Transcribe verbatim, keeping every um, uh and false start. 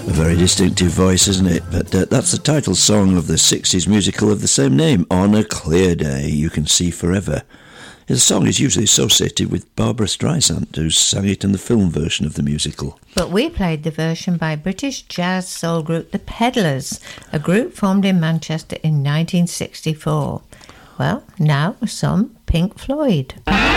A very distinctive voice, isn't it? But uh, that's the title song of the sixties musical of the same name, On a Clear Day, You Can See Forever. The song is usually associated with Barbara Streisand, who sang it in the film version of the musical. But we played the version by British jazz soul group The Peddlers, a group formed in Manchester in nineteen sixty-four. Well, now some Pink Floyd.